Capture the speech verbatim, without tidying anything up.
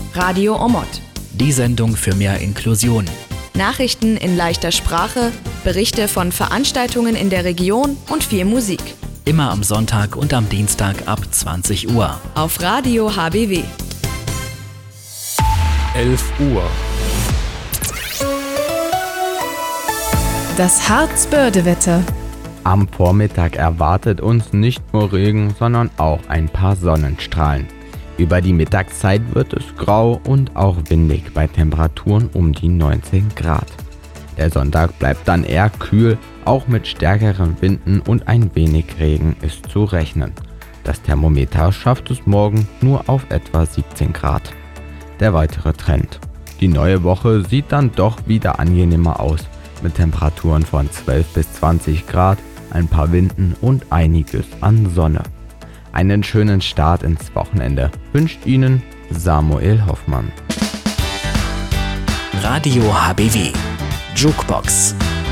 Radio Omot. Die Sendung für mehr Inklusion. Nachrichten in leichter Sprache, Berichte von Veranstaltungen in der Region und viel Musik. Immer am Sonntag und am Dienstag ab zwanzig Uhr. Auf Radio H B W. elf Uhr. Das Harzbördewetter. Am Vormittag erwartet uns nicht nur Regen, sondern auch ein paar Sonnenstrahlen. Über die Mittagszeit wird es grau und auch windig bei Temperaturen um die neunzehn Grad. Der Sonntag bleibt dann eher kühl, auch mit stärkeren Winden und ein wenig Regen ist zu rechnen. Das Thermometer schafft es morgen nur auf etwa siebzehn Grad. Der weitere Trend. Die neue Woche sieht dann doch wieder angenehmer aus, mit Temperaturen von zwölf bis zwanzig Grad, ein paar Winden und einiges an Sonne. Einen schönen Start ins Wochenende wünscht Ihnen Samuel Hoffmann. Radio H B W. Jukebox.